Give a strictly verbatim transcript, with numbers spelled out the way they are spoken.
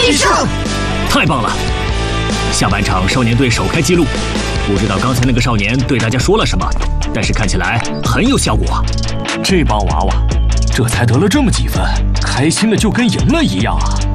必胜！ 太棒了！下半场少年队首开纪录，不知道刚才那个少年对大家说了什么，但是看起来很有效果。 这帮娃娃这才得了这么几分，开心的就跟赢了一样啊！